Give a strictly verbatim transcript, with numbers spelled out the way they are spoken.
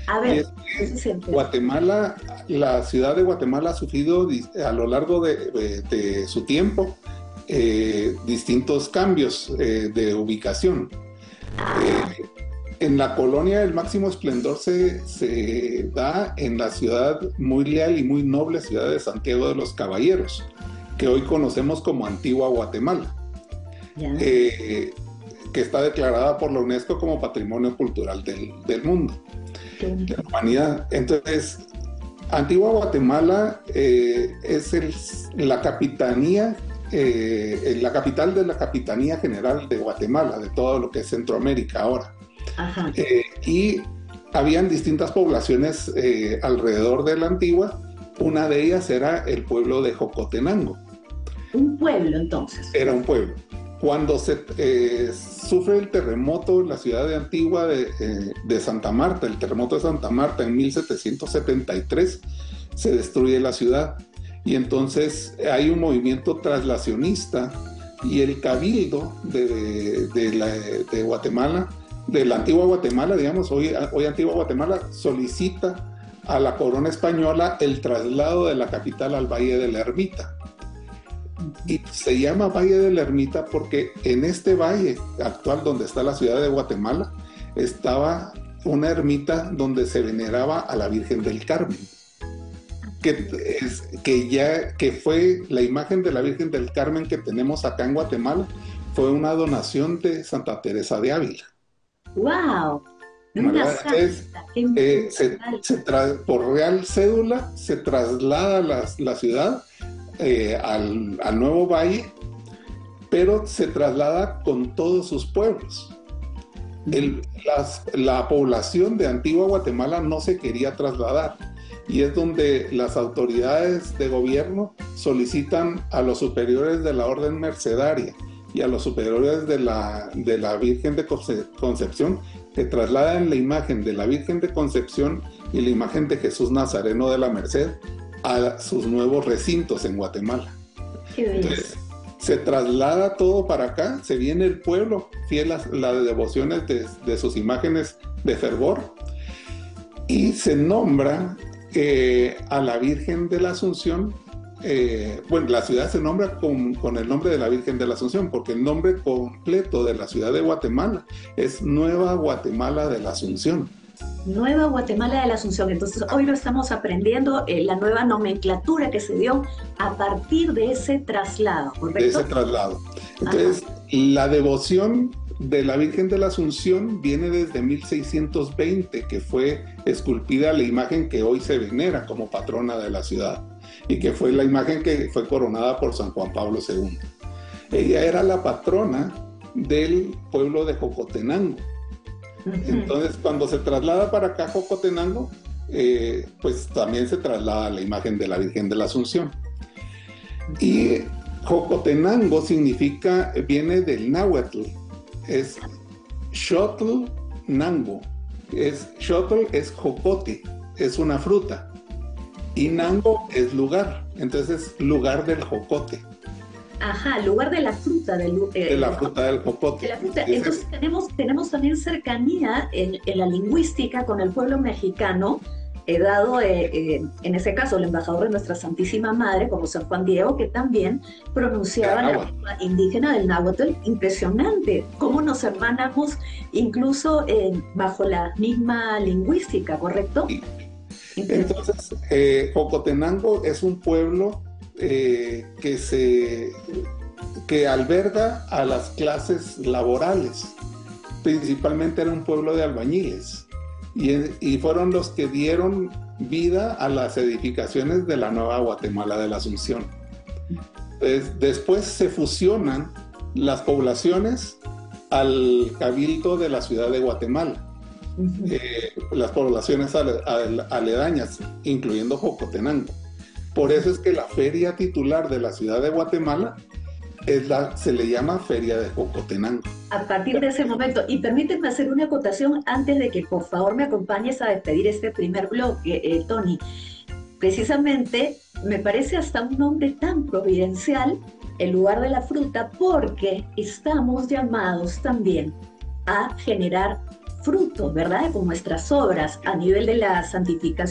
A Y ver, es ¿qué que se siente? Guatemala, la ciudad de Guatemala ha sufrido dis- a lo largo de, de- de su tiempo eh, distintos cambios eh, de ubicación. Eh, Ah, en la colonia el máximo esplendor se, se da en la ciudad muy leal y muy noble ciudad de Santiago de los Caballeros, que hoy conocemos como Antigua Guatemala, ya. eh, que está declarada por la UNESCO como Patrimonio Cultural del, del mundo, Qué de la bonito. humanidad. Entonces, Antigua Guatemala eh, es el, la capitanía, eh, la capital de la Capitanía General de Guatemala, de todo lo que es Centroamérica ahora. Ajá. Eh, y habían distintas poblaciones eh, alrededor de la Antigua. Una de ellas era el pueblo de Jocotenango. Un pueblo, entonces. Era un pueblo. Cuando se eh, sufre el terremoto en la ciudad de Antigua de, eh, de Santa Marta, el terremoto de Santa Marta en mil setecientos setenta y tres, se destruye la ciudad. Y entonces hay un movimiento traslacionista y el cabildo de, de, de, la, de Guatemala, de la antigua Guatemala, digamos, hoy, hoy antigua Guatemala, solicita a la corona española el traslado de la capital al Valle de la Ermita. Y se llama Valle de la Ermita porque en este valle actual donde está la ciudad de Guatemala estaba una ermita donde se veneraba a la Virgen del Carmen, que, es, que ya que fue la imagen de la Virgen del Carmen que tenemos acá en Guatemala, fue una donación de Santa Teresa de Ávila, ¡Wow! De una ¿verdad? Entonces, santa. Qué eh, se, brutal. se por real cédula se traslada la, la ciudad eh, al, al nuevo valle, pero se traslada con todos sus pueblos. El, las, la población de Antigua Guatemala no se quería trasladar y es donde las autoridades de gobierno solicitan a los superiores de la orden mercedaria y a los superiores de la, de la Virgen de Concepción que trasladan la imagen de la Virgen de Concepción y la imagen de Jesús Nazareno de la Merced a sus nuevos recintos en Guatemala. Qué belleza. Entonces, se traslada todo para acá, se viene el pueblo, fiel a las devociones de, de sus imágenes de fervor, y se nombra eh, a la Virgen de la Asunción. Eh, bueno, la ciudad se nombra con, con el nombre de la Virgen de la Asunción, porque el nombre completo de la ciudad de Guatemala es Nueva Guatemala de la Asunción. Nueva Guatemala de la Asunción. Entonces, hoy lo estamos aprendiendo, eh, la nueva nomenclatura que se dio a partir de ese traslado, De ese ¿correcto? traslado. Ajá. Entonces, la devoción de la Virgen de la Asunción viene desde mil seiscientos veinte, que fue esculpida la imagen que hoy se venera como patrona de la ciudad y que fue la imagen que fue coronada por San Juan Pablo segundo. Ella era la patrona del pueblo de Jocotenango. Uh-huh. Entonces, cuando se traslada para acá Jocotenango, eh, pues también se traslada la imagen de la Virgen de la Asunción. Y Jocotenango significa, viene del náhuatl, es Xotl Nango. Es, Xotl es jocote, es una fruta, y Nango es lugar, entonces es lugar del jocote. Ajá, lugar de la fruta, del, eh, De la fruta del jocote. de la fruta. Entonces tenemos, tenemos también cercanía en, en la lingüística con el pueblo mexicano, eh, dado eh, eh, en ese caso el embajador de nuestra Santísima Madre, como San Juan Diego, que también pronunciaba la lengua indígena del náhuatl. Impresionante cómo nos hermanamos incluso eh, bajo la misma lingüística, ¿correcto? Sí. Entonces, eh, Jocotenango es un pueblo eh, que, se, que alberga a las clases laborales. Principalmente era un pueblo de albañiles. Y, y fueron los que dieron vida a las edificaciones de la Nueva Guatemala de la Asunción. Entonces, después se fusionan las poblaciones al cabildo de la ciudad de Guatemala. Uh-huh. eh, las poblaciones ale, ale, aledañas, incluyendo Jocotenango. Por eso es que la feria titular de la ciudad de Guatemala es la, se le llama Feria de Jocotenango. A partir de ese momento, y permíteme hacer una acotación antes de que por favor me acompañes a despedir este primer bloque, eh, Tony. Precisamente me parece hasta un nombre tan providencial, el lugar de la fruta, porque estamos llamados también a generar frutos, ¿verdad? Con nuestras obras a nivel de la santificación